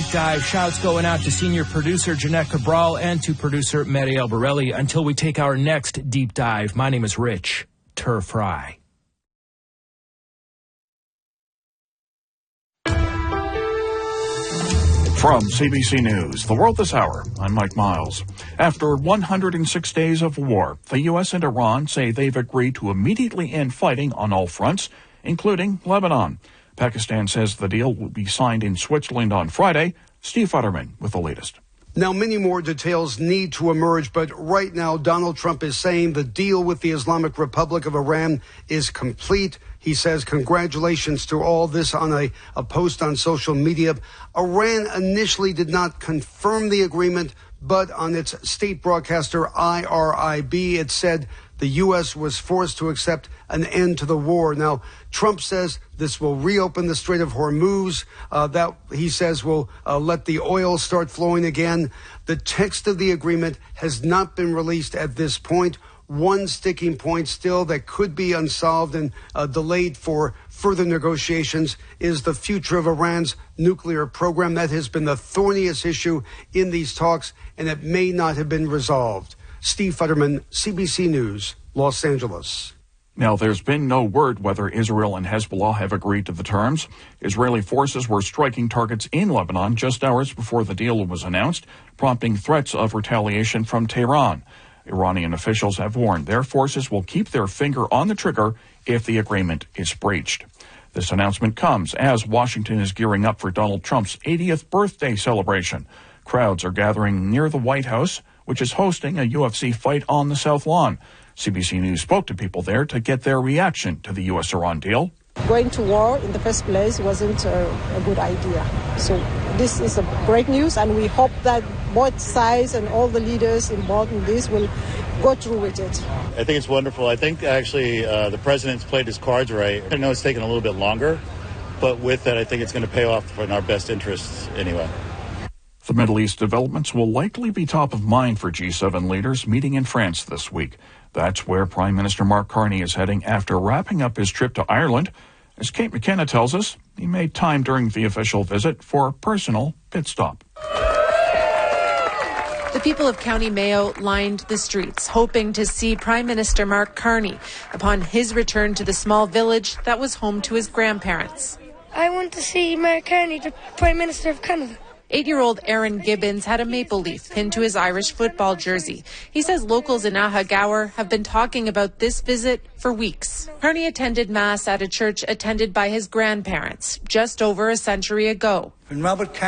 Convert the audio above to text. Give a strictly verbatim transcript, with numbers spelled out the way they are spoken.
dive. Shouts going out to senior producer Jeanette Cabral and to producer Mary Albarelli. Until we take our next deep dive, my name is Rich Tur Fry. From C B C News, The World This Hour, I'm Mike Miles. After one hundred six days of war, the U S and Iran say they've agreed to immediately end fighting on all fronts, including Lebanon. Pakistan says the deal will be signed in Switzerland on Friday. Steve Futterman with the latest. Now, many more details need to emerge, but right now Donald Trump is saying the deal with the Islamic Republic of Iran is complete. He says congratulations to all this on a, a post on social media. Iran initially did not confirm the agreement, but on its state broadcaster I R I B, it said the U S was forced to accept an end to the war. Now, Trump says this will reopen the Strait of Hormuz. Uh, that, he says, will uh, let the oil start flowing again. The text of the agreement has not been released at this point. One sticking point still that could be unsolved and uh, delayed for further negotiations is the future of Iran's nuclear program. That has been the thorniest issue in these talks, and it may not have been resolved. Steve Futterman, C B C News, Los Angeles. Now, there's been no word whether Israel and Hezbollah have agreed to the terms. Israeli forces were striking targets in Lebanon just hours before the deal was announced, prompting threats of retaliation from Tehran. Iranian officials have warned their forces will keep their finger on the trigger if the agreement is breached. This announcement comes as Washington is gearing up for Donald Trump's eightieth birthday celebration. Crowds are gathering near the White House, which is hosting a U F C fight on the South Lawn. C B C News spoke to people there to get their reaction to the U S-Iran deal. Going to war in the first place wasn't a, a good idea. So this is a great news, and we hope that both sides and all the leaders involved in this will go through with it. I think it's wonderful. I think actually uh, the president's played his cards right. I know it's taken a little bit longer, but with that, I think it's going to pay off in our best interests anyway. The Middle East developments will likely be top of mind for G seven leaders meeting in France this week. That's where Prime Minister Mark Carney is heading after wrapping up his trip to Ireland. As Kate McKenna tells us, he made time during the official visit for a personal pit stop. The people of County Mayo lined the streets, hoping to see Prime Minister Mark Carney upon his return to the small village that was home to his grandparents. I want to see Mark Carney, the Prime Minister of Canada. Eight-year-old Aaron Gibbons had a maple leaf pinned to his Irish football jersey. He says locals in Ahagower have been talking about this visit for weeks. Carney attended Mass at a church attended by his grandparents just over a century ago. When Robert